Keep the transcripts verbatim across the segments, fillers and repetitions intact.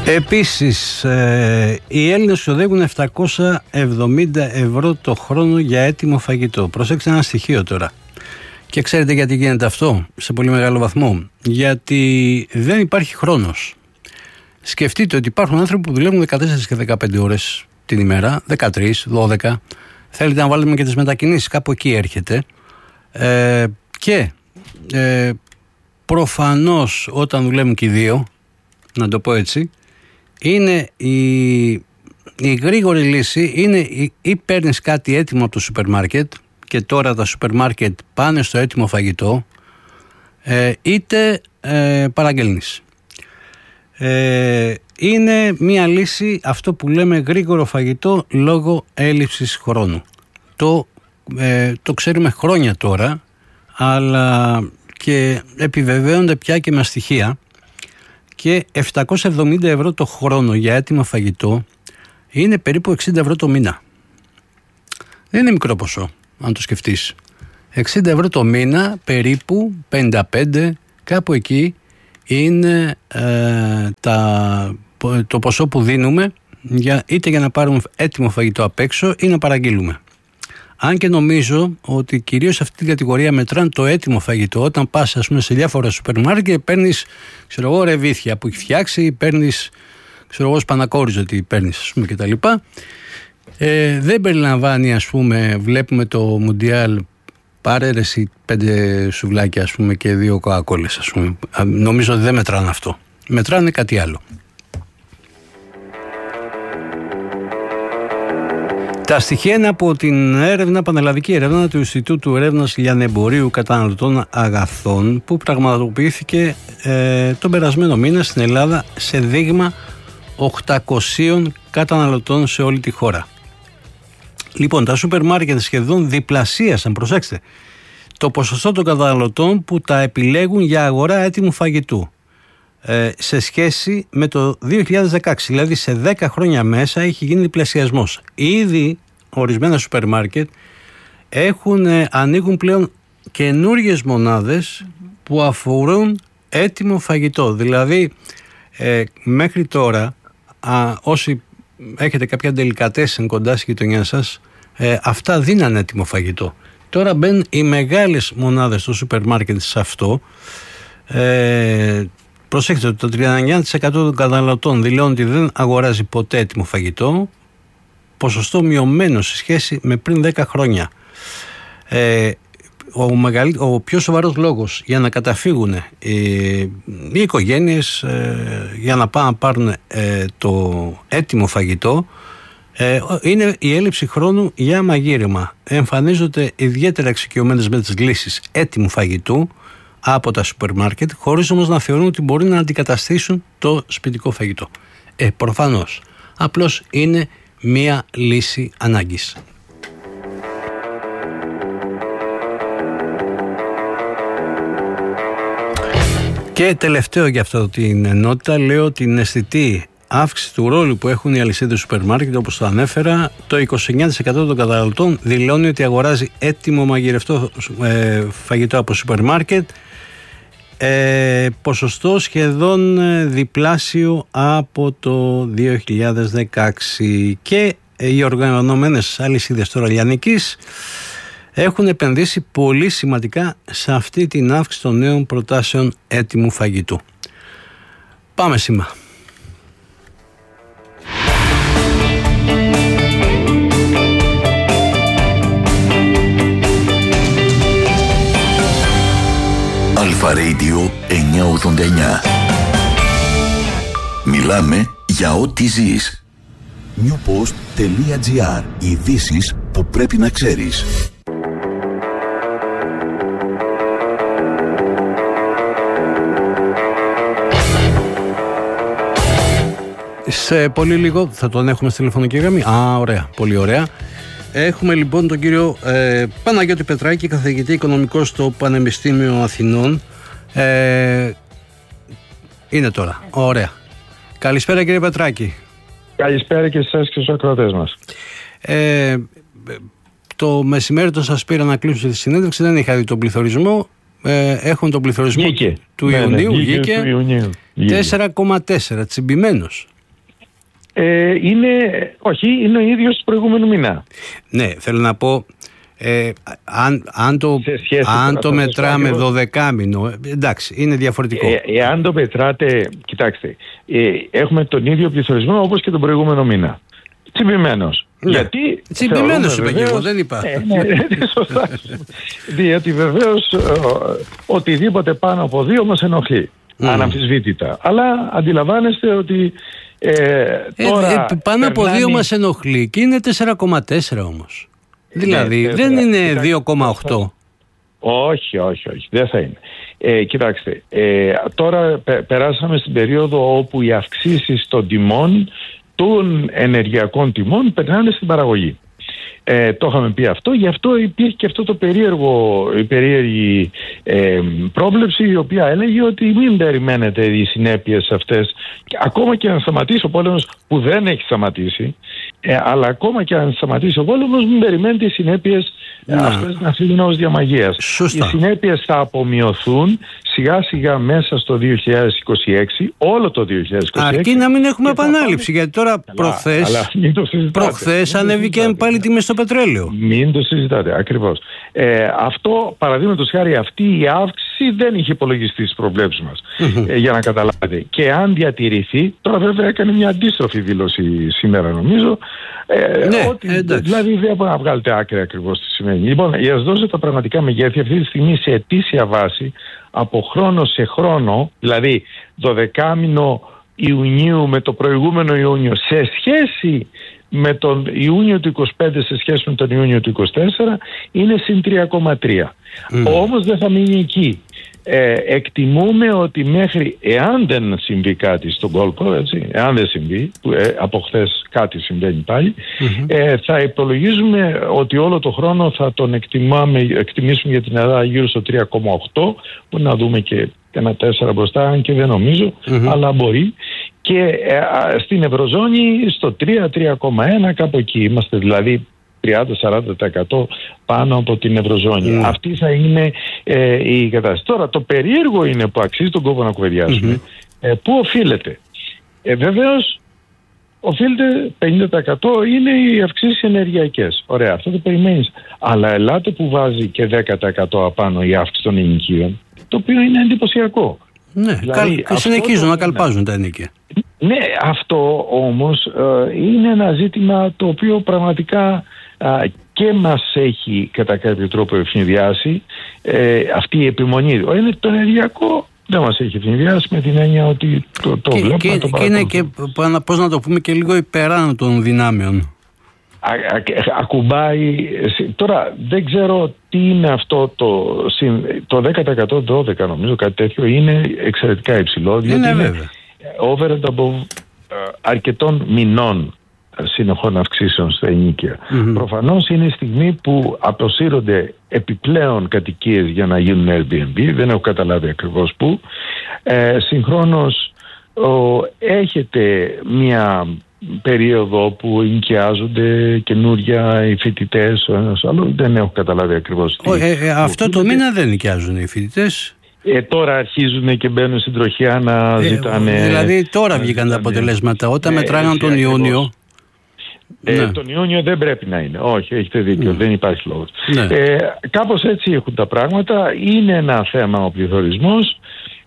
Επίσης, ε, οι Έλληνες ξοδεύουν επτακόσια εβδομήντα ευρώ το χρόνο για έτοιμο φαγητό. Προσέξτε ένα στοιχείο τώρα. Και ξέρετε γιατί γίνεται αυτό σε πολύ μεγάλο βαθμό? Γιατί δεν υπάρχει χρόνος. Σκεφτείτε ότι υπάρχουν άνθρωποι που δουλεύουν δεκατέσσερις και δεκαπέντε ώρες την ημέρα, δεκατρείς, δώδεκα. Θέλετε να βάλουμε και τις μετακινήσεις, κάπου εκεί έρχεται. Ε, και ε, προφανώς όταν δουλεύουν και οι δύο, να το πω έτσι, είναι η, η γρήγορη λύση είναι ή, ή παίρνεις κάτι έτοιμο από το σούπερ μάρκετ, και τώρα τα σούπερ μάρκετ πάνε στο έτοιμο φαγητό, ε, είτε ε, παραγγέλνεις. Ε, είναι μία λύση αυτό που λέμε γρήγορο φαγητό λόγω έλλειψης χρόνου. Το, ε, το ξέρουμε χρόνια τώρα, αλλά και επιβεβαίονται πια και με στοιχεία, και επτακόσια εβδομήντα ευρώ το χρόνο για έτοιμο φαγητό είναι περίπου εξήντα ευρώ το μήνα. Δεν είναι μικρό ποσό αν το σκεφτείς. εξήντα ευρώ το μήνα, περίπου πενήντα πέντε, κάπου εκεί είναι ε, τα, το ποσό που δίνουμε για, είτε για να πάρουμε έτοιμο φαγητό απ' έξω ή να παραγγείλουμε. Αν και νομίζω ότι κυρίως σε αυτή την κατηγορία μετράνε το έτοιμο φαγητό. Όταν πας, ας πούμε, σε διάφορα σούπερ μάρκετ, παίρνεις, ξέρω εγώ, ρεβίθια που έχει φτιάξει, παίρνεις, ξέρω εγώ, σπανακόριζο τι παίρνεις, ας πούμε, κτλ. Ε, δεν περιλαμβάνει, ας πούμε, βλέπουμε το Μουντιάλ, πάρε ρε εσύ πέντε σουβλάκια, ας πούμε, και δύο κοκακόλες, ας πούμε. Νομίζω ότι δεν μετράνε αυτό. Μετράνε κάτι άλλο. Τα στοιχεία είναι από την έρευνα, πανελλαδική έρευνα του Ινστιτούτου Έρευνας Λιανεμπορίου Καταναλωτών Αγαθών, που πραγματοποιήθηκε ε, τον περασμένο μήνα στην Ελλάδα σε δείγμα οκτακοσίων καταναλωτών σε όλη τη χώρα. Λοιπόν, τα σούπερ μάρκετ σχεδόν διπλασίασαν, προσέξτε, το ποσοστό των καταναλωτών που τα επιλέγουν για αγορά έτοιμου φαγητού ε, σε σχέση με το δύο χιλιάδες δεκαέξι, δηλαδή σε δέκα χρόνια μέσα έχει γίνει διπλασιασμός. Ήδη ορισμένα σούπερ μάρκετ έχουν, ε, ανοίγουν πλέον καινούργιες μονάδες mm-hmm. που αφορούν έτοιμο φαγητό. Δηλαδή ε, μέχρι τώρα α, όσοι έχετε κάποια ντελικατέσεν κοντά στη γειτονιά σας, ε, αυτά δίνανε έτοιμο φαγητό. Τώρα μπαίνουν οι μεγάλες μονάδες στο σούπερ μάρκετ σε αυτό. Ε, προσέξτε ότι το τριάντα εννιά τοις εκατό των καταναλωτών δηλώνουν ότι δεν αγοράζει ποτέ έτοιμο φαγητό, ποσοστό μειωμένο σε σχέση με πριν δέκα χρόνια. Ε, ο, μεγαλ... ο πιο σοβαρός λόγος για να καταφύγουν ε, οι οικογένειες ε, για να πάνε να πάρουν ε, το έτοιμο φαγητό ε, είναι η έλλειψη χρόνου για μαγείρεμα. Εμφανίζονται ιδιαίτερα εξοικειωμένες με τις λύσεις έτοιμου φαγητού από τα σούπερ μάρκετ, χωρίς όμως να θεωρούν ότι μπορεί να αντικαταστήσουν το σπιτικό φαγητό. Ε, προφανώς. Απλώς είναι μία λύση ανάγκης. Και τελευταίο για αυτό την ενότητα, λέω την αισθητή αύξηση του ρόλου που έχουν οι αλυσίδες σούπερ μάρκετ, όπως το ανέφερα. Το είκοσι εννιά τοις εκατό των καταναλωτών δηλώνει ότι αγοράζει έτοιμο μαγειρευτό ε, φαγητό από σούπερ μάρκετ, ε, ποσοστό σχεδόν διπλάσιο από το δύο χιλιάδες δεκαέξι. Και οι οργανωμένες αλυσίδες τώρα λιανικής έχουν επενδύσει πολύ σημαντικά σε αυτή την αύξηση των νέων προτάσεων έτοιμου φαγητού. Πάμε σήμερα. Αλφα Radio εννιακόσια ογδόντα εννιά. Μιλάμε για ό,τι ζεις. newpost.gr. Ειδήσεις που πρέπει να ξέρεις. Σε πολύ λίγο θα τον έχουμε στη τηλεφωνική γραμμή. Α, ωραία, πολύ ωραία. Έχουμε λοιπόν τον κύριο ε, Παναγιώτη Πετράκη, καθηγητή οικονομικό στο Πανεπιστήμιο Αθηνών. Ε, είναι τώρα. Ωραία. Καλησπέρα κύριε Πετράκη. Καλησπέρα και εσάς και στους ακροατές μας. Ε, το μεσημέρι όταν σας πήρα να κλείσω τη συνέντευξη δεν είχα δει τον πληθωρισμό. Ε, έχουν τον πληθωρισμό Βγήκε. του ναι, Ιουνίου. Ναι, βγήκε του Ιουνίου. τέσσερα κόμμα τέσσερα, τσιμπημένος. Ε, είναι, όχι, είναι ο ίδιος του προηγούμενου μήνα. Ναι, θέλω να πω, ε, αν, αν το, αν το μετράμε δωδεκάμηνο, εντάξει, είναι διαφορετικό. Ε, εάν το μετράτε, κοιτάξτε, ε, έχουμε τον ίδιο πληθωρισμό όπως και τον προηγούμενο μήνα. Τσιμπημένος. Ναι. Γιατί τσιμπημένος είπα και εγώ, δεν είπα. Ε, ναι, ναι, σωστά. Διότι βεβαίως ε, οτιδήποτε πάνω από δύο μας ενοχλεί. Mm. Αναμφισβήτητα. Αλλά αντιλαμβάνεστε ότι ε, τώρα... Ε, ε, πάνω από δύο μας ενοχλεί και είναι τέσσερα κόμμα τέσσερα όμως. Δηλαδή ναι, δεν είναι δύο κόμμα οκτώ. Όχι, όχι, όχι. Δεν θα είναι. Ε, κοιτάξτε, ε, τώρα πε, περάσαμε στην περίοδο όπου οι αυξήσεις των τιμών, των ενεργειακών τιμών, περνάνε στην παραγωγή. Ε, το είχαμε πει αυτό, γι' αυτό υπήρχε και αυτό το περίεργο, η περίεργη ε, πρόβλεψη, η οποία έλεγε ότι μην περιμένετε οι συνέπειες αυτές, ακόμα και αν σταματήσει ο πόλεμος, που δεν έχει σταματήσει, ε, αλλά ακόμα και αν σταματήσει ο πόλεμος, μην περιμένετε οι συνέπειες να. αυτές να φύγουν ως διαμαγείας. Σωστά. Οι συνέπειες θα απομειωθούν σιγά σιγά μέσα στο δύο χιλιάδες είκοσι έξι, όλο το δύο χιλιάδες είκοσι έξι. Αρκεί να μην έχουμε επανάληψη, γιατί τώρα προχθές, προχθές ανέβηκε πάλι τιμές στο πετρέλαιο. Μην το συζητάτε, ακριβώς. Ε, αυτό, παραδείγματος χάρη, αυτή η αύξηση δεν είχε υπολογιστεί στις προβλέψεις μας, ε, για να καταλάβετε. Και αν διατηρηθεί, τώρα βέβαια έκανε μια αντίστροφη δήλωση σήμερα νομίζω, ε, ναι, ότι, δηλαδή δεν μπορεί να βγάλετε άκρη ακριβώς τι σημαίνει. Λοιπόν, για να σας δώσω τα πραγματικά μεγέθη, αυτή τη στιγμή σε ετήσια βάση, από χρόνο σε χρόνο, δηλαδή δωδεκάμηνο Ιουνίου με το προηγούμενο Ιούνιο, σε σχέση με τον Ιούνιο του είκοσι πέντε σε σχέση με τον Ιούνιο του είκοσι τέσσερα, είναι συν τρία κόμμα τρία. Mm. Όμως δεν θα μείνει εκεί. Ε, εκτιμούμε ότι μέχρι, εάν δεν συμβεί κάτι στον κόλπο, έτσι, εάν δεν συμβεί, που ε, από χθες κάτι συμβαίνει πάλι, mm-hmm. ε, θα υπολογίζουμε ότι όλο το χρόνο θα τον εκτιμάμε, εκτιμήσουμε για την Ελλάδα γύρω στο τρία κόμμα οκτώ, που να δούμε και ένα τέσσερα μπροστά, αν και δεν νομίζω, mm-hmm. αλλά μπορεί. Και ε, α, στην Ευρωζώνη στο τρία με τρία κόμμα ένα, κάπου εκεί είμαστε, δηλαδή τριάντα με σαράντα τοις εκατό πάνω από την Ευρωζώνη. Mm. Αυτή θα είναι ε, η κατάσταση. Τώρα, το περίεργο είναι που αξίζει τον κόπο να κουβεντιάσουμε, mm-hmm. ε, πού οφείλεται. Ε, βεβαίως, οφείλεται πενήντα τοις εκατό είναι οι αυξήσεις ενεργειακές. Ωραία, αυτό το περιμένεις. Αλλά ελάτε που βάζει και δέκα τοις εκατό απάνω η αύξηση των ενοικίων, το οποίο είναι εντυπωσιακό. Ναι, δηλαδή, και συνεχίζουν να καλπάζουν τα ενοικία. Ναι, αυτό όμως ε, είναι ένα ζήτημα το οποίο πραγματικά ε, και μας έχει κατά κάποιο τρόπο ευνηδιάσει, ε, αυτή η επιμονή. Είναι το ενεργειακό δεν μας έχει ευνηδιάσει, με την έννοια ότι το, το και, βλέπουμε. Και, το και είναι και, πώς να το πούμε, και λίγο υπεράνω των δυνάμεων. Α, α, ακουμπάει. Τώρα δεν ξέρω τι είναι αυτό το, το δέκα τοις εκατό, δώδεκα νομίζω, κάτι τέτοιο, είναι εξαιρετικά υψηλό. Είναι βέβαια. Over and above uh, αρκετών μηνών συνεχών αυξήσεων στα ενοίκια. Mm-hmm. Προφανώς είναι η στιγμή που αποσύρονται επιπλέον κατοικίες για να γίνουν Airbnb, δεν έχω καταλάβει ακριβώς πού. Ε, συγχρόνως ο, έχετε μια περίοδο που ενοικιάζονται καινούρια οι φοιτητές, ο ένας άλλο, δεν έχω καταλάβει ακριβώς τι. Ε, ε, αυτό το μήνα δεν ενοικιάζουν οι φοιτητές. Ε, τώρα αρχίζουν και μπαίνουν στην τροχιά να ε, ζητάνε. Δηλαδή τώρα βγήκαν τα αποτελέσματα. Όταν ε, μετράγαν τον Ιούνιο. Ε, ναι. Τον Ιούνιο δεν πρέπει να είναι. Όχι, έχετε δίκιο, ναι. δεν υπάρχει λόγος. Ναι. Ε, κάπως έτσι έχουν τα πράγματα. Είναι ένα θέμα ο πληθωρισμός.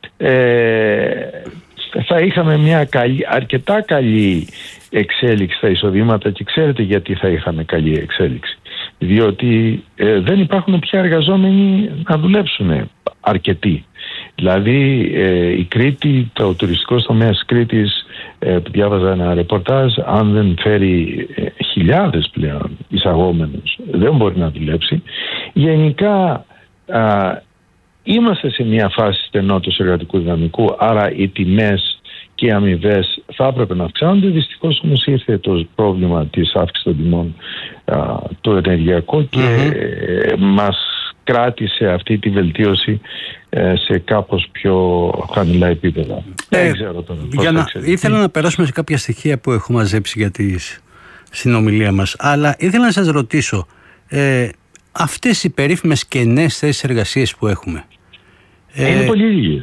Ε, θα είχαμε μια καλή, αρκετά καλή εξέλιξη στα εισοδήματα, και ξέρετε γιατί θα είχαμε καλή εξέλιξη. Διότι ε, δεν υπάρχουν πια εργαζόμενοι να δουλέψουν αρκετοί. Δηλαδή ε, η Κρήτη, το τουριστικό τομέα της Κρήτης, ε, που διάβαζα ένα ρεπορτάζ, αν δεν φέρει ε, χιλιάδες πλέον εισαγόμενους, δεν μπορεί να δουλέψει. Γενικά α, είμαστε σε μια φάση στενότητας εργατικού δυναμικού, άρα οι τιμές και οι αμοιβές θα έπρεπε να αυξάνονται. Δυστυχώς όμως ήρθε το πρόβλημα της αύξησης των τιμών α, το ενεργειακό και mm-hmm. ε, μας κράτησε αυτή τη βελτίωση ε, σε κάπως πιο χαμηλά επίπεδα. Ε, Δεν ξέρω τώρα πώς για θα να, εξελιχθεί. Ήθελα να περάσουμε σε κάποια στοιχεία που έχω μαζέψει για τη συνομιλία μας, αλλά ήθελα να σας ρωτήσω, ε, αυτές οι περίφημες κενές θέσεις εργασίας που έχουμε, είναι ε, πολύ λίγες.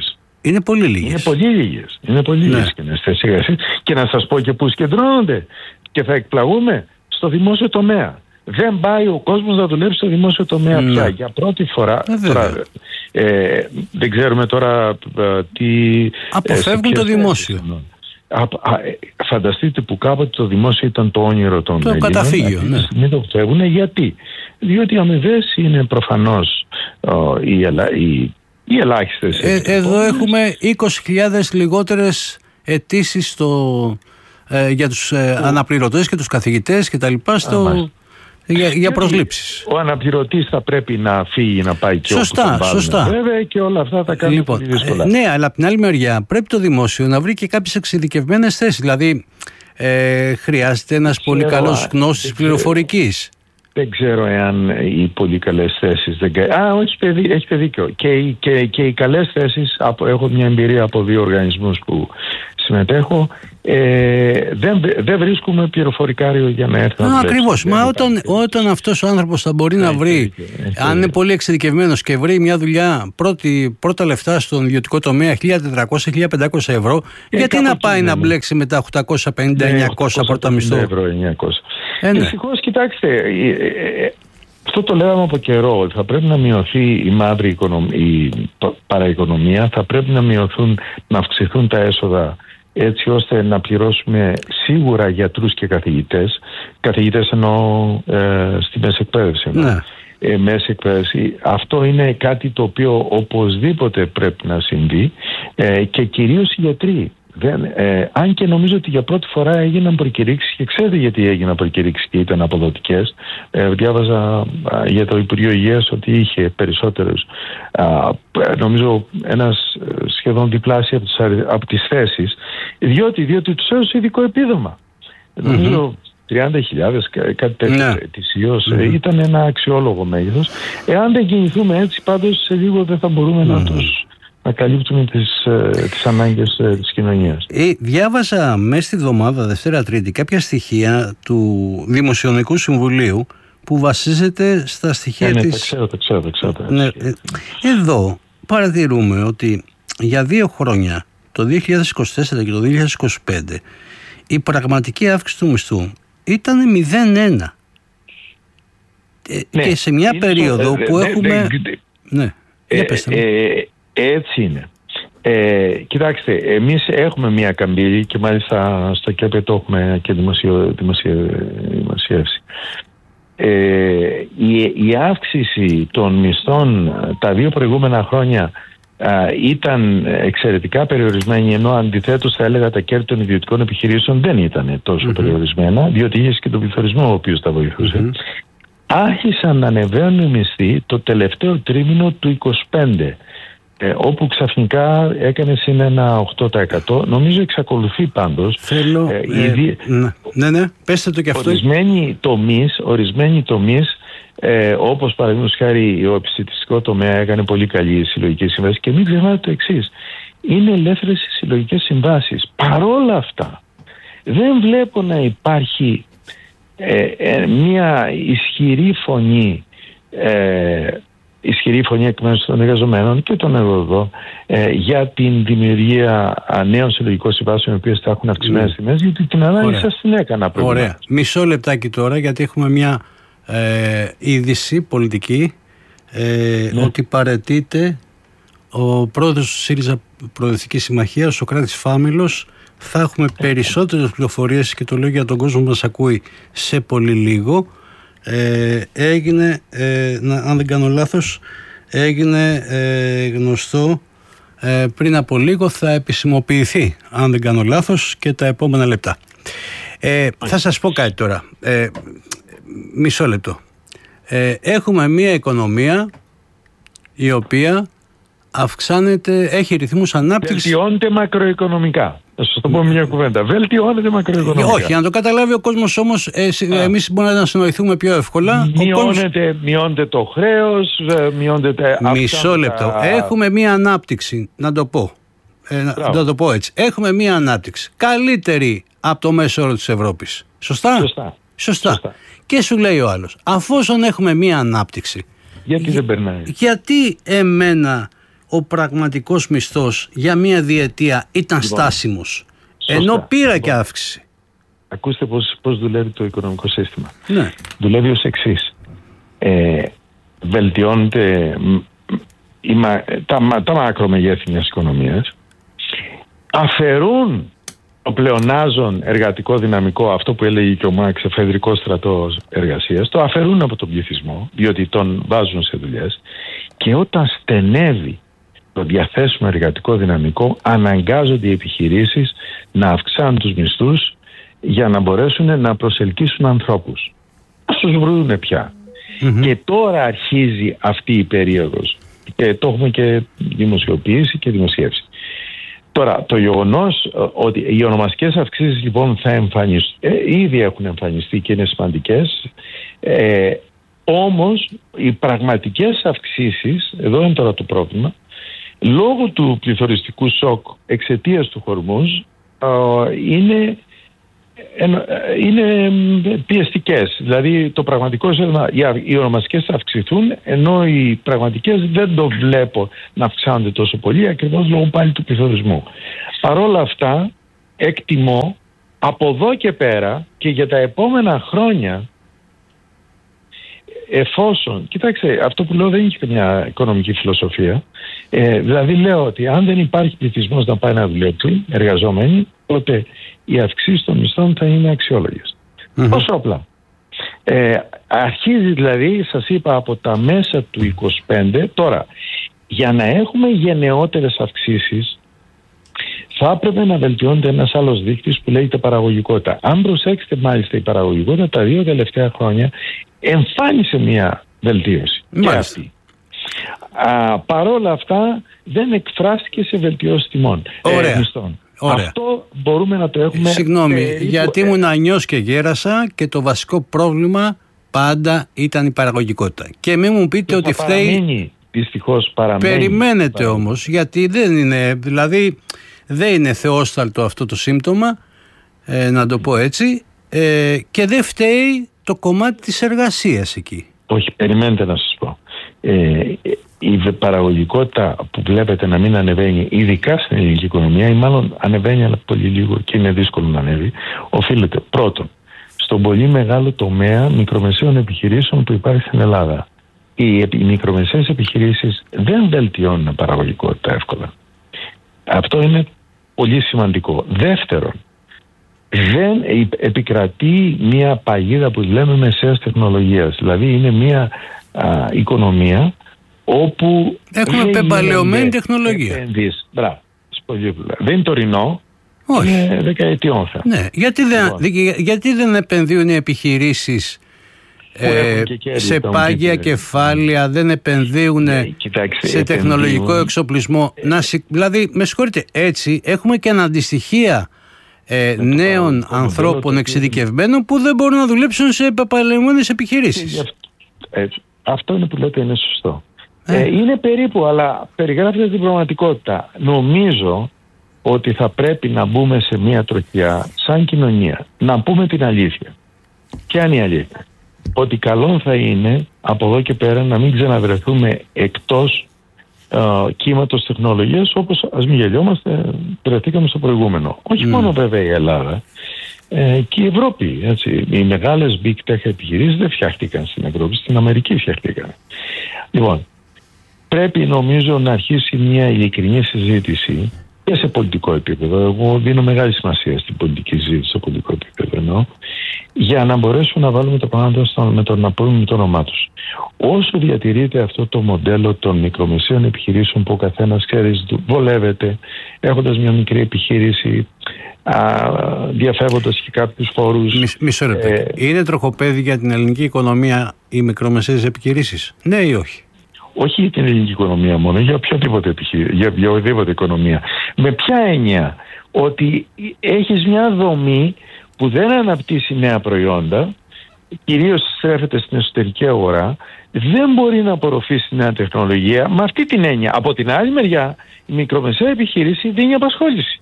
Είναι πολύ λίγες. Είναι πολύ λίγες. Είναι πολύ ναι. λίγες κοινές θέσεις εργασίας. Και να σας πω και πού συγκεντρώνονται. Και θα εκπλαγούμε στο δημόσιο τομέα. Δεν πάει ο κόσμος να δουλεύει στο δημόσιο τομέα ναι. πια. Για πρώτη φορά. Ε, τώρα, ε, δεν ξέρουμε τώρα ε, τι. Αποφεύγουν ε, το δημόσιο. Α, α, φανταστείτε που κάποτε το δημόσιο ήταν το όνειρο των το Ελλήνων. Καταφύγιο, ναι. Μην το φεύγουν. Γιατί? Διότι οι αμοιβές είναι προφανώς ο, οι, ελα, οι, οι ελάχιστες. Ε, εδώ έχουμε είκοσι χιλιάδες λιγότερες αιτήσεις στο, ε, για τους ε, αναπληρωτές και τους καθηγητές και τα λοιπά στο, για, για προσλήψεις. Ο αναπληρωτής θα πρέπει να φύγει να πάει και σωστά, όπου τον πάρουν, σωστά. Βέβαια, και όλα αυτά θα κάνουν λοιπόν, πολύ δύσκολα. Ε, ναι, αλλά από την άλλη μεριά πρέπει το δημόσιο να βρει και κάποιες εξειδικευμένες θέσεις. Δηλαδή ε, χρειάζεται ένας πολύ καλός γνώστης πληροφορικής. Δεν ξέρω εάν οι πολύ καλές θέσεις δεν... Α, όχι, έχετε δίκιο. Και, και, και οι καλές θέσεις, έχω μια εμπειρία από δύο οργανισμούς που συμμετέχω, ε, δεν, δεν βρίσκουμε πληροφορικάριο για να έρθει. Α, ακριβώς. Μα όταν, όταν αυτός ο άνθρωπος θα μπορεί να βρει, αν είναι πολύ εξειδικευμένος και βρει μια δουλειά πρώτη, πρώτα λεφτά στον ιδιωτικό τομέα χίλια τετρακόσια με χίλια πεντακόσια ευρώ, ε, γιατί να πάει να μπλέξει με τα οκτακόσια πενήντα με εννιακόσια πρώτα μισθό. Ευρώ, εννιακόσια. Ε, ναι. Δυστυχώς, κοιτάξτε, ε, ε, αυτό το λέγαμε από καιρό, ότι θα πρέπει να μειωθεί η μαύρη οικονομία, η παραοικονομία, θα πρέπει να μειωθούν, να αυξηθούν τα έσοδα, έτσι ώστε να πληρώσουμε σίγουρα γιατρούς και καθηγητές. Καθηγητές εννοώ ε, στη μέση εκπαίδευση. Ναι. Ε, μέση εκπαίδευση. Αυτό είναι κάτι το οποίο οπωσδήποτε πρέπει να συμβεί ε, και κυρίως οι γιατροί. Δεν, ε, αν και νομίζω ότι για πρώτη φορά έγιναν προκηρύξεις, και ξέρετε γιατί έγιναν προκηρύξεις και ήταν αποδοτικές. Ε, διάβαζα α, για το Υπουργείο Υγείας ότι είχε περισσότερους, α, νομίζω ένας σχεδόν διπλάσια από τις, από τις θέσεις, διότι, διότι τους έδωσε ειδικό επίδομα. Mm-hmm. Νομίζω τριάντα χιλιάδες, κάτι τέτοιο ναι. ετησίως, mm-hmm. ήταν ένα αξιόλογο μέγεθος. Εάν δεν κινηθούμε έτσι, πάντως σε λίγο δεν θα μπορούμε mm-hmm. να τους... να καλύπτουμε τις, τις ανάγκες της κοινωνίας. Ε, διάβασα μέσα στη εβδομάδα, Δευτέρα Τρίτη, κάποια στοιχεία του Δημοσιονομικού Συμβουλίου που βασίζεται στα στοιχεία ε, ναι, της... τα ξέρω, τα ξέρω, τα ξέρω. Ναι, ε, εδώ παρατηρούμε ότι για δύο χρόνια, το δύο χιλιάδες είκοσι τέσσερα και το δύο χιλιάδες είκοσι πέντε, η πραγματική αύξηση του μισθού ήταν μηδέν κόμμα ένα. Ε, ναι, και σε μια περίοδο το, που ε, έχουμε... Ε, ναι, για πέστε μου. Έτσι είναι. Ε, κοιτάξτε, εμείς έχουμε μια καμπύλη και μάλιστα στο ΚΕΠΕ το έχουμε και δημοσιο, δημοσιο, δημοσιεύσει. Ε, η, η αύξηση των μισθών τα δύο προηγούμενα χρόνια α, ήταν εξαιρετικά περιορισμένη, ενώ αντιθέτως θα έλεγα τα κέρδη των ιδιωτικών επιχειρήσεων δεν ήταν τόσο mm-hmm. περιορισμένα, διότι είχε και τον πληθωρισμό ο οποίος τα βοηθούσε. Mm-hmm. Άρχισαν να ανεβαίνουν οι μισθοί το τελευταίο τρίμηνο του είκοσι πέντε. Ε, όπου ξαφνικά έκανε συν ένα οκτώ τοις εκατό. Νομίζω εξακολουθεί πάντως. Θέλω, ε, ε, ήδη, ναι, ναι, πέστε το και αυτό. Ορισμένοι τομείς, ορισμένοι τομείς ε, όπως παραδείγματος χάρη ο επιστημιστικό τομέα έκανε πολύ καλή συλλογική σύμβαση, και μην ξεχνάτε το εξής, είναι ελεύθερες οι συλλογικές συμβάσεις. Παρόλα αυτά δεν βλέπω να υπάρχει ε, ε, μια ισχυρή φωνή ε, ισχυρή φωνή εκ μέρους των εργαζομένων και των εργοδοτών ε, για την δημιουργία νέων συλλογικών συμβάσεων, οι οποίες θα έχουν αυξημένες τιμές, γιατί την ανάλυση σας την έκανα προηγουμένως. Ωραία. Μισό λεπτάκι τώρα, γιατί έχουμε μια ε, είδηση πολιτική ε, ναι. ότι παραιτείται ο πρόεδρος του ΣΥΡΙΖΑ Προοδευτική Συμμαχία, ο Σωκράτης Φάμιλος. Θα έχουμε περισσότερες πληροφορίες, και το λέω για τον κόσμο που μας ακούει, σε πολύ λίγο. Ε, έγινε, ε, να, αν δεν κάνω λάθος, έγινε ε, γνωστό ε, πριν από λίγο, θα επισημοποιηθεί, αν δεν κάνω λάθος, και τα επόμενα λεπτά. Ε, θα σας πω κάτι τώρα, ε, μισό λεπτό. Ε, έχουμε μια οικονομία η οποία αυξάνεται, έχει ρυθμούς ανάπτυξης. Βελτιώνεται μακροοικονομικά. Θα σας το πω μια κουβέντα. Βελτιώνεται μακροοικονομικά. Όχι, αν το καταλάβει ο κόσμος όμως, ε, εμείς μπορούμε να συνοηθούμε πιο εύκολα. Μειώνεται, κόσμος... μειώνεται το χρέος, μειώνεται... Μισό λεπτό. Τα... Έχουμε μια ανάπτυξη, να το πω. Ε, να, να το πω έτσι. Έχουμε μια ανάπτυξη καλύτερη από το μέσο όρο της Ευρώπης. Σωστά? Σωστά. Σωστά. Σωστά. Και σου λέει ο άλλος, αφόσον έχουμε μια ανάπτυξη, γιατί για, δεν περνάει? Γιατί εμένα ο πραγματικός μισθός για μία διετία ήταν λοιπόν, στάσιμος, σωστά, ενώ πήρα λοιπόν, και αύξηση. Ακούστε πώς, πώς δουλεύει το οικονομικό σύστημα. Ναι. Δουλεύει ως εξής. Ε, βελτιώνεται η, τα, τα μακρομεγέθη μιας οικονομίας, αφαιρούν το πλεονάζον εργατικό δυναμικό, αυτό που έλεγε και ο Μάρξ, εφεδρικό στρατό εργασίας, το αφαιρούν από τον πληθυσμό, διότι τον βάζουν σε δουλειές, και όταν στενεύει το διαθέσιμο εργατικό δυναμικό, αναγκάζονται οι επιχειρήσεις να αυξάνουν τους μισθούς για να μπορέσουν να προσελκύσουν ανθρώπους. Ας τους βρούνε πια. Mm-hmm. Και τώρα αρχίζει αυτή η περίοδος. Και το έχουμε και δημοσιοποιήσει και δημοσιεύσει. Τώρα, το γεγονός ότι οι ονομαστικές αυξήσεις λοιπόν θα εμφανιστούν, ε, ήδη έχουν εμφανιστεί και είναι σημαντικές, ε, όμως οι πραγματικές αυξήσεις, εδώ είναι τώρα το πρόβλημα, λόγω του πληθωριστικού σοκ εξαιτίας του Χορμούζ, ε, είναι, ε, είναι πιεστικές. Δηλαδή το πραγματικό είναι οι ονομαστικές θα αυξηθούν, ενώ οι πραγματικές δεν το βλέπω να αυξάνονται τόσο πολύ, ακριβώς λόγω πάλι του πληθωρισμού. Παρ' όλα αυτά εκτιμώ από εδώ και πέρα και για τα επόμενα χρόνια, εφόσον, κοιτάξτε, αυτό που λέω δεν έχει μια οικονομική φιλοσοφία, ε, δηλαδή λέω ότι αν δεν υπάρχει πληθυσμός να πάει να δουλεύει, εργαζόμενοι, τότε οι αυξήσεις των μισθών θα είναι αξιόλογες. Mm-hmm. Όσο απλά. Ε, αρχίζει δηλαδή, σας είπα, από τα μέσα του είκοσι πέντε. Τώρα, για να έχουμε γενναιότερες αυξήσεις, θα έπρεπε να βελτιώνεται ένας άλλος δείκτης που λέγεται παραγωγικότητα. Αν προσέξετε μάλιστα, η παραγωγικότητα τα δύο τελευταία χρόνια εμφάνισε μια βελτίωση. Και αυτή. Α, παρόλα αυτά δεν εκφράστηκε σε βελτιώσεις τιμών. Ωραία. Ε, μισθών. Ωραία. Αυτό μπορούμε να το έχουμε... Συγγνώμη, περίπου... γιατί ήμουν ανιός και γέρασα και το βασικό πρόβλημα πάντα ήταν η παραγωγικότητα. Και μην μου πείτε ότι φταίει... Παραμένει, δυστυχώς παραμένει. Περιμένετε παραμένει. όμως, γιατί δεν είναι, δηλαδή δεν είναι θεόσταλτο αυτό το σύμπτωμα, ε, να το πω έτσι, ε, και δεν φταίει το κομμάτι της εργασίας εκεί. Όχι, περιμένετε να σας πω. Ε, η παραγωγικότητα που βλέπετε να μην ανεβαίνει, ειδικά στην ελληνική οικονομία, ή μάλλον ανεβαίνει αλλά πολύ λίγο και είναι δύσκολο να ανέβει, οφείλεται πρώτον στον πολύ μεγάλο τομέα μικρομεσαίων επιχειρήσεων που υπάρχει στην Ελλάδα. Οι, οι μικρομεσαίες επιχειρήσεις δεν βελτιώνουν παραγωγικότητα εύκολα. Αυτό είναι πολύ σημαντικό. Δεύτερον, δεν επικρατεί μια παγίδα που λέμε μεσαίας τεχνολογίας. Δηλαδή είναι μια α, οικονομία όπου έχουμε πεμπαλαιωμένη τεχνολογία. Μπράβο. Δεν είναι τωρινό. Όχι. Είναι δεκαετιών θα. Ναι. Γιατί, δεν, λοιπόν. γιατί δεν επενδύουν οι επιχειρήσεις ε, σε πάγια κεφάλαια, δεν επενδύουν ναι, κοιτάξτε, σε επενδύουν. τεχνολογικό εξοπλισμό. Ε, να, δηλαδή, με συγχωρείτε, έτσι έχουμε και αναντιστοιχεία ε, νέων το ανθρώπων το εξειδικευμένων που δεν μπορούν να δουλέψουν σε πεπαλαιωμένες επιχειρήσεις. Ε, αυτό είναι που λέτε, είναι σωστό. Ε. Ε, είναι περίπου, αλλά περιγράφεται την πραγματικότητα. Νομίζω ότι θα πρέπει να μπούμε σε μια τροχιά σαν κοινωνία, να πούμε την αλήθεια. Ποια είναι η αλήθεια? Ότι καλό θα είναι από εδώ και πέρα να μην ξαναβρεθούμε εκτός uh, κύματος τεχνολογίας, όπως, ας μην γελιόμαστε, βρεθήκαμε στο προηγούμενο. Όχι mm. μόνο βέβαια η Ελλάδα, ε, και η Ευρώπη. Έτσι. Οι μεγάλες big tech επιχειρήσεις δεν φτιάχτηκαν στην Ευρώπη, στην Αμερική φτιάχτηκαν. Λοιπόν, πρέπει νομίζω να αρχίσει μια ειλικρινή συζήτηση και σε πολιτικό επίπεδο. Εγώ δίνω μεγάλη σημασία στην πολιτική συζήτηση, σε πολιτικό επίπεδο εννοώ, για να μπορέσουμε να βάλουμε τα πράγματα με το να πούμε με το όνομά τους. Όσο διατηρείται αυτό το μοντέλο των μικρομεσαίων επιχειρήσεων που ο καθένας ξέρει, βολεύεται, έχοντας μια μικρή επιχείρηση, διαφεύγοντας και κάποιους φόρους. Μισό λεπτό. Ε, είναι τροχοπέδι για την ελληνική οικονομία οι μικρομεσαίες επιχειρήσεις, ναι ή όχι? Όχι για την ελληνική οικονομία μόνο, για οποιαδήποτε, για οποιαδήποτε οικονομία. Με ποια έννοια? Ότι έχεις μια δομή που δεν αναπτύσσει νέα προϊόντα, κυρίως στρέφεται στην εσωτερική αγορά, δεν μπορεί να απορροφήσει νέα τεχνολογία. Με αυτή την έννοια, από την άλλη μεριά, η μικρομεσαία επιχείρηση δίνει απασχόληση.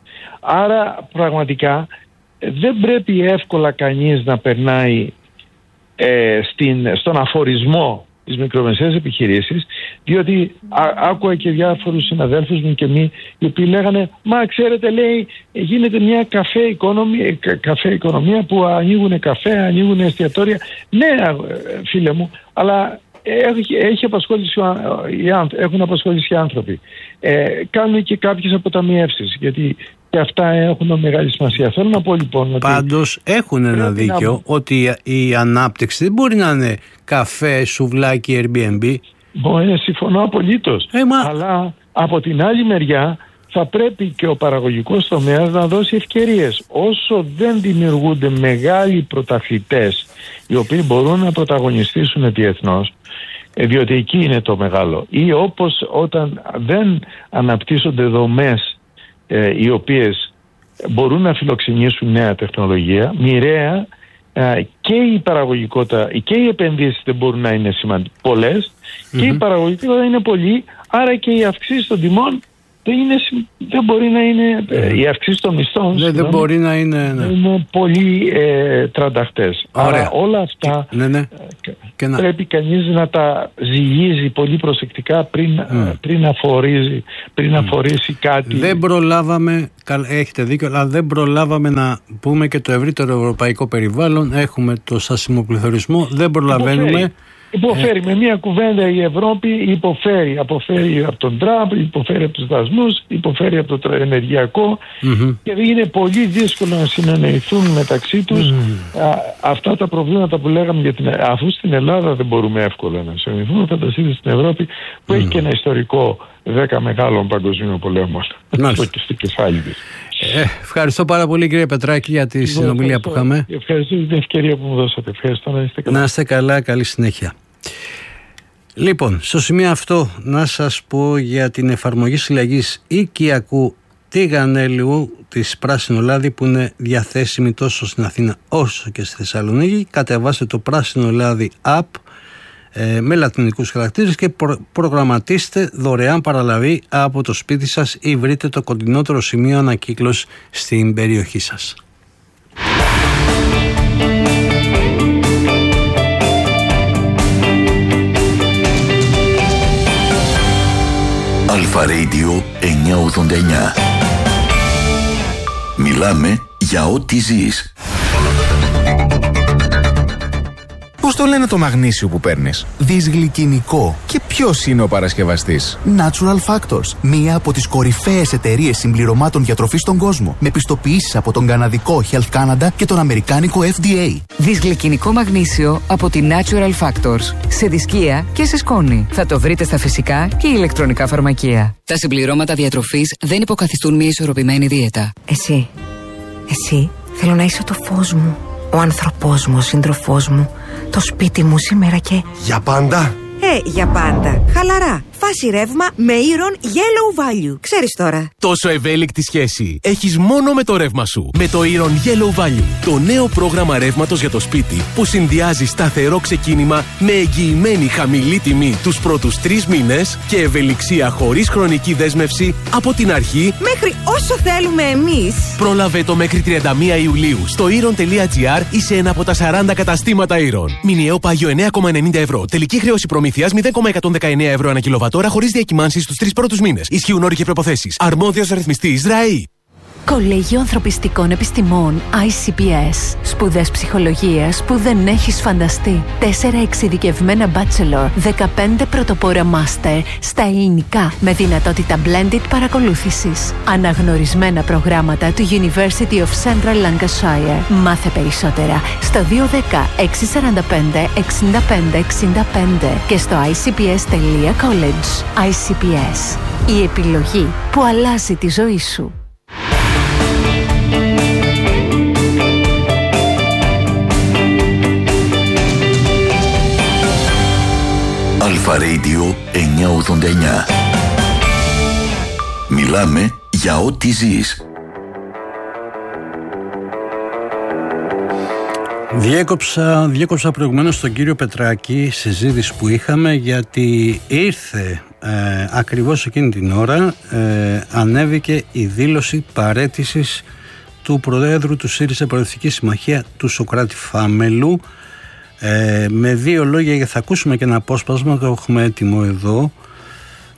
Άρα πραγματικά δεν πρέπει εύκολα κανείς να περνάει ε, στην, στον αφορισμό τις μικρομεσαίες επιχειρήσεις, Διότι α, άκουα και διάφορους συναδέλφους μου και μη, οι οποίοι λέγανε, μα ξέρετε, λέει, γίνεται μια καφέ οικονομία, καφέ οικονομία που ανοίγουν καφέ, ανοίγουν εστιατόρια. Ναι, φίλε μου, αλλά έχει, έχει απασχόληση, έχουν απασχόληση οι άνθρωποι. Ε, κάνουν και κάποιες αποταμιεύσεις, γιατί και αυτά έχουν μεγάλη σημασία. Θέλω να πω λοιπόν ότι... Πάντως έχουν ένα δίκιο να... ότι η ανάπτυξη δεν μπορεί να είναι καφέ, σουβλάκι, Airbnb. Μπορεί, συμφωνώ απολύτως. Ε, μα... Αλλά από την άλλη μεριά θα πρέπει και ο παραγωγικός τομέας να δώσει ευκαιρίες. Όσο δεν δημιουργούνται μεγάλοι πρωταθλητές οι οποίοι μπορούν να πρωταγωνιστήσουν διεθνώς, διότι εκεί είναι το μεγάλο, ή όπως όταν δεν αναπτύσσονται δομές ε, οι οποίες μπορούν να φιλοξενήσουν νέα τεχνολογία, μοιραία ε, και η παραγωγικότητα και οι επενδύσεις δεν μπορούν να είναι σημαντικές, πολλές, mm-hmm. και η παραγωγικότητα είναι πολύ, άρα και οι αυξήσεις των τιμών δεν, είναι, δεν μπορεί να είναι, ε, οι αυξήσεις των μισθών ναι, δεν μπορεί να είναι, ναι. είναι πολύ ε, τρανταχτές. Άρα όλα αυτά ναι, ναι. Και πρέπει να... κανείς να τα ζυγίζει πολύ προσεκτικά πριν, mm. πριν, αφορίζει, πριν mm. αφορήσει κάτι. Δεν προλάβαμε, έχετε δίκιο, αλλά δεν προλάβαμε να πούμε και το ευρύτερο ευρωπαϊκό περιβάλλον. Έχουμε το στασιμοπληθωρισμό, δεν προλαβαίνουμε. Υποφέρει. Υποφέρει. Ε... Με μία κουβέντα η Ευρώπη υποφέρει. Αποφέρει από τον Τραμπ, υποφέρει από τους δασμούς, υποφέρει από το ενεργειακό mm-hmm. και είναι πολύ δύσκολο να συνεννοηθούν μεταξύ τους mm. α, αυτά τα προβλήματα που λέγαμε για την, αφού στην Ελλάδα δεν μπορούμε εύκολα να συνεννοηθούμε, φανταστείτε στην Ευρώπη που mm. έχει και ένα ιστορικό δέκα μεγάλων παγκοσμίων πολέμων στο κεφάλι της. Ε, ευχαριστώ πάρα πολύ, κύριε Πετράκη, για τη συνομιλία που είχαμε. Ευχαριστώ για την ευκαιρία που μου δώσατε. Ευχαριστώ, να είστε καλά. Να είστε καλά, καλή συνέχεια. Λοιπόν, στο σημείο αυτό να σας πω για την εφαρμογή συλλαγής οικιακού τηγανέλιου της Πράσινο Λάδι, που είναι διαθέσιμη τόσο στην Αθήνα όσο και στη Θεσσαλονίκη. Κατεβάστε το Πράσινο Λάδι app ε, με λατινικούς χαρακτήρες και προ, προγραμματίστε δωρεάν παραλαβή από το σπίτι σας ή βρείτε το κοντινότερο σημείο ανακύκλωσης στην περιοχή σας. Αλφα Radio εννιακόσια ογδόντα εννιά. Μιλάμε για ό,τι ζεις. Πώς το λένε το μαγνήσιο που παίρνεις? Δυσγλυκινικό. Και ποιος είναι ο παρασκευαστής? Natural Factors, μία από τις κορυφαίες εταιρείες συμπληρωμάτων διατροφής στον κόσμο, με πιστοποιήσεις από τον καναδικό Health Canada και τον αμερικάνικο εφ ντι έι. Δυσγλυκινικό μαγνήσιο από τη Natural Factors. Σε δισκία και σε σκόνη. Θα το βρείτε στα φυσικά και ηλεκτρονικά φαρμακεία. Τα συμπληρώματα διατροφής δεν υποκαθιστούν μια ισορροπημένη δίαιτα. Εσύ, εσύ, θέλω να είσαι το φως μου, ο άνθρωπός μου, ο σύντροφός μου, το σπίτι μου σήμερα και... Για πάντα! Ε, για πάντα. Χαλαρά. Φάση ρεύμα με Iron Yellow Value. Ξέρεις τώρα. Τόσο ευέλικτη σχέση έχεις μόνο με το ρεύμα σου. Με το Iron Yellow Value. Το νέο πρόγραμμα ρεύματος για το σπίτι που συνδυάζει σταθερό ξεκίνημα με εγγυημένη χαμηλή τιμή τους πρώτους τρεις μήνες και ευελιξία χωρίς χρονική δέσμευση από την αρχή μέχρι όσο θέλουμε εμείς. Πρόλαβε το μέχρι τριάντα μία Ιουλίου στο iron τελεία gr ή σε ένα από τα σαράντα καταστήματα Iron. Μηνιαίο πάγιο εννέα κόμμα ενενήντα ευρώ. Τελική χρέωση προμήθειας μηδέν κόμμα εκατόν δεκαεννέα ευρώ ανά κιλοβατόρα χωρίς διακυμάνσεις στους τρεις πρώτους μήνες. Ισχύουν όροι και προϋποθέσεις. Αρμόδιος ρυθμιστής ΡΑΗ. Κολέγιο Ανθρωπιστικών Επιστημών άι σι πι ες. Σπουδές ψυχολογίας που δεν έχεις φανταστεί. Τέσσερα εξειδικευμένα bachelor, δεκαπέντε πρωτοπόρα master στα ελληνικά με δυνατότητα blended παρακολούθησης. Αναγνωρισμένα προγράμματα του University of Central Lancashire. Μάθε περισσότερα στο δύο ένα μηδέν έξι τέσσερα πέντε εξήντα πέντε εξήντα πέντε και στο άι σι πι ες τελεία college. άι σι πι ες. Η επιλογή που αλλάζει τη ζωή σου. Αλφα Radio εννιακόσια ογδόντα εννιά. Μιλάμε για ό,τι ζεις. Διέκοψα, διέκοψα προηγουμένως τον κύριο Πετράκη, συζήτηση που είχαμε, γιατί ήρθε ε, ακριβώς εκείνη την ώρα ε, ανέβηκε η δήλωση παραίτησης του Προέδρου του ΣΥΡΙΖΑ Προοδευτική Συμμαχία, του Σωκράτη Φάμελου, ε, με δύο λόγια, γιατί θα ακούσουμε και ένα απόσπασμα, το έχουμε έτοιμο εδώ,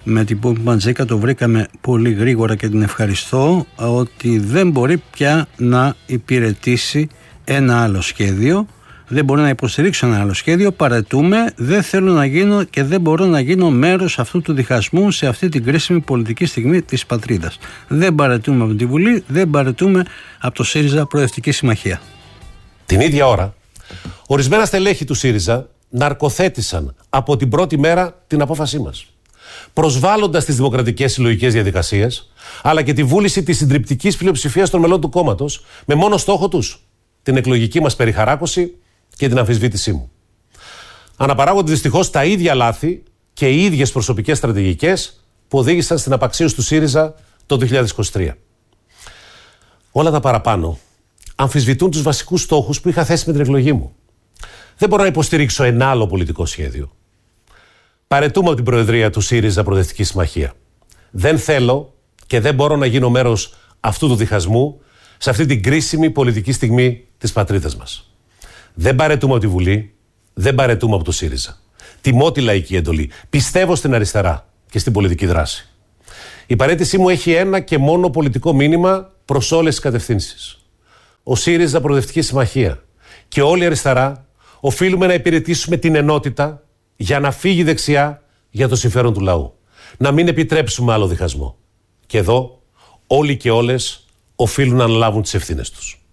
με την Πούμπη Μαντζίκα, το βρήκαμε πολύ γρήγορα και την ευχαριστώ, ότι δεν μπορεί πια να υπηρετήσει ένα άλλο σχέδιο. Δεν μπορώ να υποστηρίξω ένα άλλο σχέδιο. Παρετούμε. Δεν θέλω να γίνω και δεν μπορώ να γίνω μέρος αυτού του διχασμού σε αυτή την κρίσιμη πολιτική στιγμή της πατρίδας. Δεν παρετούμε από τη Βουλή, δεν παρετούμε από το ΣΥΡΙΖΑ Προοδευτική Συμμαχία. Την ίδια ώρα, ορισμένα στελέχη του ΣΥΡΙΖΑ ναρκοθέτησαν από την πρώτη μέρα την απόφασή μας, προσβάλλοντας τις δημοκρατικές συλλογικές διαδικασίες, αλλά και τη βούληση της συντριπτικής πλειοψηφίας των μελών του κόμματος, με μόνο στόχο τους την εκλογική μας περιχαράκωση και την αμφισβήτησή μου. Αναπαράγονται δυστυχώς τα ίδια λάθη και οι ίδιες προσωπικές στρατηγικές που οδήγησαν στην απαξίωση του ΣΥΡΙΖΑ το δύο χιλιάδες είκοσι τρία. Όλα τα παραπάνω αμφισβητούν τους βασικούς στόχους που είχα θέσει με την εκλογή μου. Δεν μπορώ να υποστηρίξω ένα άλλο πολιτικό σχέδιο. Παρετούμε από την Προεδρία του ΣΥΡΙΖΑ Προοδευτική Συμμαχία. Δεν θέλω και δεν μπορώ να γίνω μέρος αυτού του διχασμού σε αυτή την κρίσιμη πολιτική στιγμή της πατρίδας μας. Δεν παρετούμε από τη Βουλή, δεν παρετούμε από το ΣΥΡΙΖΑ. Τιμώ τη λαϊκή εντολή. Πιστεύω στην αριστερά και στην πολιτική δράση. Η παρέτησή μου έχει ένα και μόνο πολιτικό μήνυμα προς όλες τις κατευθύνσεις. Ο ΣΥΡΙΖΑ Προοδευτική Συμμαχία και όλη η αριστερά οφείλουμε να υπηρετήσουμε την ενότητα για να φύγει δεξιά για το συμφέρον του λαού. Να μην επιτρέψουμε άλλο διχασμό. Και εδώ όλοι και όλες οφείλουν να αναλάβουν τις ευθύνες τους.